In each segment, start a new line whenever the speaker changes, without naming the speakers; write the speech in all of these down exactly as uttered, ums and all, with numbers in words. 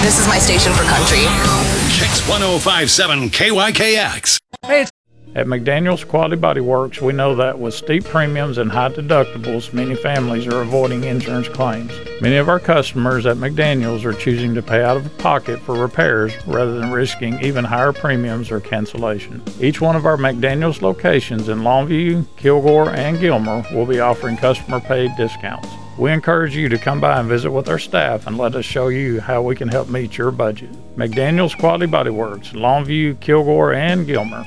This is my station for country.
Kicks one oh five point seven K Y K X.
Hey, it's At McDaniels Quality Body Works, we know that with steep premiums and high deductibles, many families are avoiding insurance claims. Many of our customers at McDaniels are choosing to pay out of pocket for repairs rather than risking even higher premiums or cancellation. Each one of our McDaniels locations in Longview, Kilgore, and Gilmer will be offering customer-paid discounts. We encourage you to come by and visit with our staff and let us show you how we can help meet your budget. McDaniels Quality Body Works, Longview, Kilgore, and Gilmer.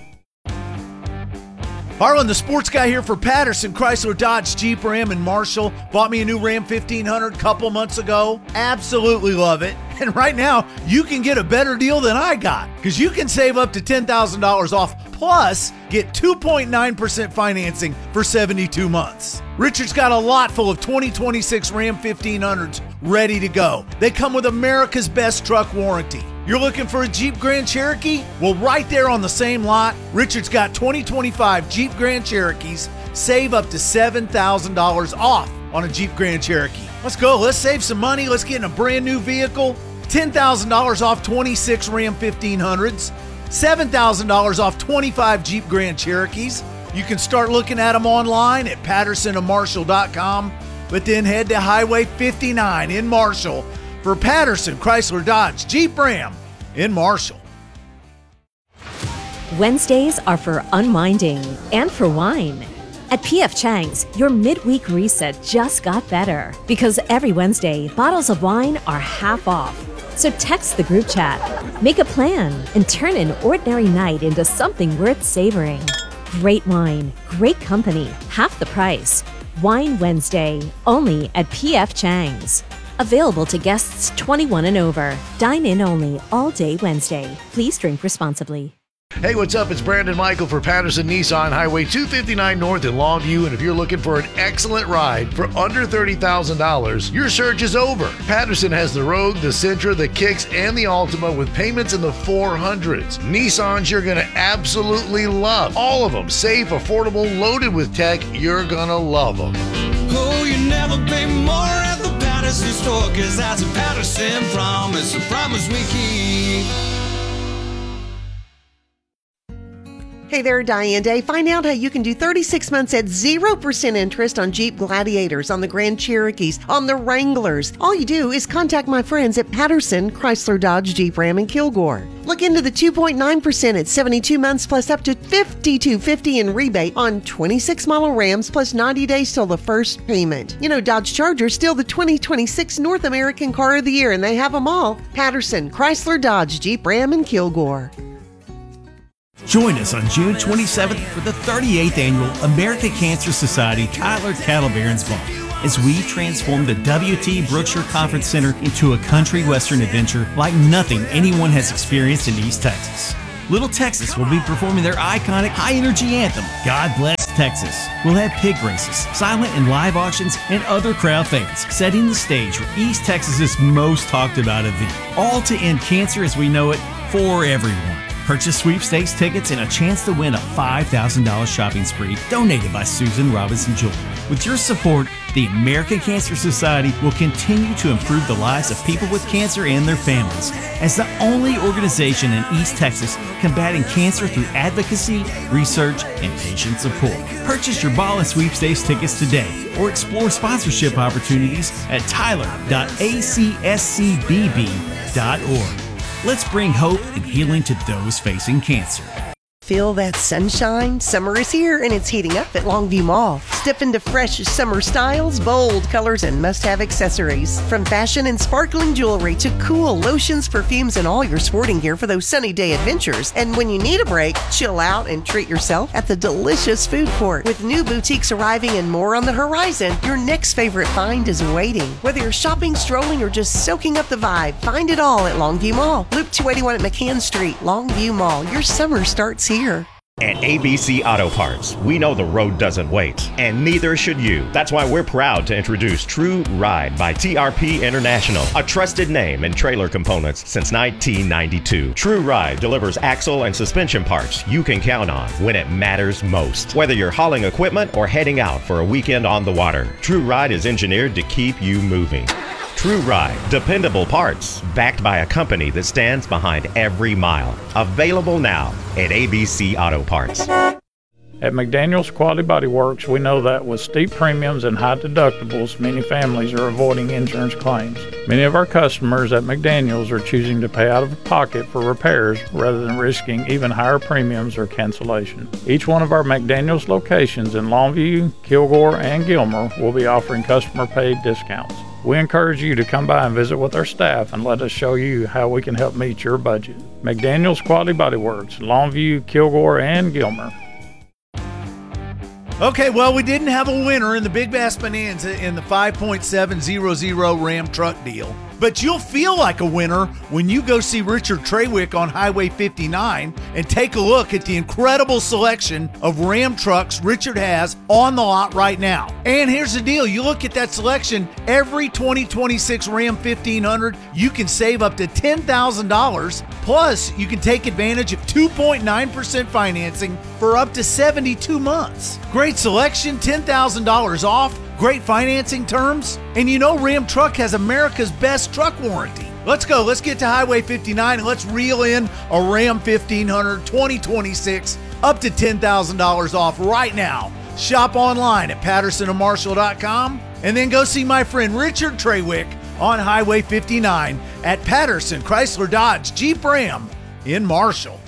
Harlan, the sports guy here for Patterson, Chrysler, Dodge, Jeep, Ram, and Marshall. Bought me a new Ram fifteen hundred a couple months ago. Absolutely love it. And right now, you can get a better deal than I got because you can save up to ten thousand dollars off plus get two point nine percent financing for seventy-two months. Richard's got a lot full of twenty twenty-six Ram fifteen hundreds ready to go. They come with America's best truck warranty. You're looking for a Jeep Grand Cherokee? Well, right there on the same lot, Richard's got twenty twenty-five Jeep Grand Cherokees. Save up to seven thousand dollars off on a Jeep Grand Cherokee. Let's go. Let's save some money. Let's get in a brand new vehicle. ten thousand dollars off twenty-six Ram fifteen hundreds. seven thousand dollars off twenty-five Jeep Grand Cherokees. You can start looking at them online at patterson and marshall dot com, but then head to Highway fifty-nine in Marshall for Patterson, Chrysler, Dodge, Jeep, Ram in Marshall.
Wednesdays are for unwinding and for wine. At P F Chang's, your midweek reset just got better because every Wednesday, bottles of wine are half off. So text the group chat, make a plan, and turn an ordinary night into something worth savoring. Great wine, great company, half the price. Wine Wednesday, only at P F Chang's. Available to guests twenty-one and over. Dine in only all day Wednesday. Please drink responsibly.
Hey, what's up? It's Brandon Michael for Patterson Nissan, Highway two fifty-nine North in Longview. And if you're looking for an excellent ride for under thirty thousand dollars, your search is over. Patterson has the Rogue, the Sentra, the Kicks, and the Altima with payments in the four hundreds. Nissans you're going to absolutely love. All of them safe, affordable, loaded with tech. You're going to love them.
Oh, you never pay more at the Patterson store, cause that's a Patterson promise, a promise we keep.
Hey there, Diane Day. Find out how you can do thirty-six months at zero percent interest on Jeep Gladiators, on the Grand Cherokees, on the Wranglers. All you do is contact my friends at Patterson, Chrysler, Dodge, Jeep, Ram, and Kilgore. Look into the two point nine percent at seventy-two months plus up to fifty-two fifty in rebate on twenty-six model Rams plus ninety days till the first payment. You know, Dodge Charger's still the twenty twenty-six North American Car of the Year, and they have them all. Patterson, Chrysler, Dodge, Jeep, Ram, and Kilgore.
Join us on June twenty-seventh for the thirty-eighth Annual American Cancer Society Tyler Cattle Barons Ball as we transform the W T Brookshire Conference Center into a country western adventure like nothing anyone has experienced in East Texas. Little Texas will be performing their iconic high-energy anthem, God Bless Texas. We'll have pig races, silent and live auctions, and other crowd favorites, setting the stage for East Texas's most talked about event. All to end cancer as we know it for everyone. Purchase sweepstakes tickets and a chance to win a five thousand dollars shopping spree donated by Susan Robinson Jewelry. With your support, the American Cancer Society will continue to improve the lives of people with cancer and their families as the only organization in East Texas combating cancer through advocacy, research, and patient support. Purchase your ball and sweepstakes tickets today or explore sponsorship opportunities at tyler dot a c s c b b dot org. Let's bring hope and healing to those facing cancer.
Feel that sunshine? Summer is here and it's heating up at Longview Mall. Step into fresh summer styles, bold colors, and must-have accessories. From fashion and sparkling jewelry to cool lotions, perfumes, and all your sporting gear for those sunny day adventures. And when you need a break, chill out and treat yourself at the delicious food court. With new boutiques arriving and more on the horizon, your next favorite find is waiting. Whether you're shopping, strolling, or just soaking up the vibe, find it all at Longview Mall. Loop two eighty-one at McCann Street, Longview Mall. Your summer starts here. Here.
At A B C Auto Parts, we know the road doesn't wait, and neither should you. That's why we're proud to introduce True Ride by T R P International, a trusted name in trailer components since nineteen ninety-two. True Ride delivers axle and suspension parts you can count on when it matters most. Whether you're hauling equipment or heading out for a weekend on the water, True Ride is engineered to keep you moving. True Ride, dependable parts, backed by a company that stands behind every mile. Available now at A B C Auto Parts.
At McDaniels Quality Body Works, we know that with steep premiums and high deductibles, many families are avoiding insurance claims. Many of our customers at McDaniels are choosing to pay out of pocket for repairs rather than risking even higher premiums or cancellation. Each one of our McDaniels locations in Longview, Kilgore, and Gilmer will be offering customer-paid discounts. We encourage you to come by and visit with our staff and let us show you how we can help meet your budget. McDaniels Quality Body Works, Longview, Kilgore, and Gilmer.
Okay, well, we didn't have a winner in the Big Bass Bonanza in the five point seven hundred Ram truck deal. But you'll feel like a winner when you go see Richard Trawick on Highway fifty-nine and take a look at the incredible selection of Ram trucks Richard has on the lot right now. And here's the deal. You look at that selection, every twenty twenty-six Ram fifteen hundred, you can save up to ten thousand dollars. Plus, you can take advantage of two point nine percent financing for up to seventy-two months. Great selection, ten thousand dollars off. Great financing terms, and you know Ram Truck has America's best truck warranty. Let's go. Let's get to Highway fifty-nine and let's reel in a Ram fifteen hundred twenty twenty-six up to ten thousand dollars off right now. Shop online at patterson and marshall dot com and then go see my friend Richard Trawick on Highway fifty-nine at Patterson Chrysler Dodge Jeep Ram in Marshall.